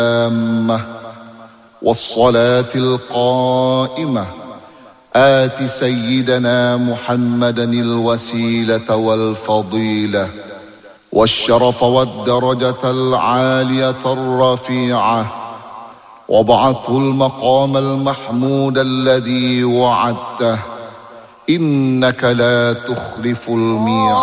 والصلاة القائمة آت سيدنا محمدا الوسيلة والفضيلة والشرف والدرجة العالية الرفيعة، وابعثه المقام المحمود الذي وعدته، إنك لا تخلف الميعاد.